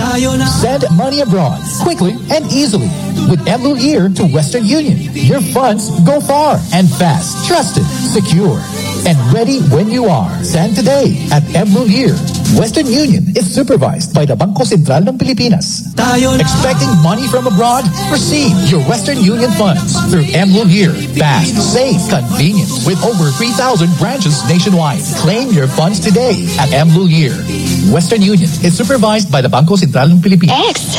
Send money abroad quickly and easily with Mluir to Western Union. Your funds go far and fast, trusted, secure, and ready when you are. Send today at Mluir. Western Union is supervised by the Bangko Sentral ng Pilipinas. Expecting money from abroad? Receive your Western Union funds through Mluir. Fast, safe, convenient, with over 3,000 branches nationwide. Claim your funds today at Mluir. Western Union is supervised by the Bangko Sentral ng Pilipinas.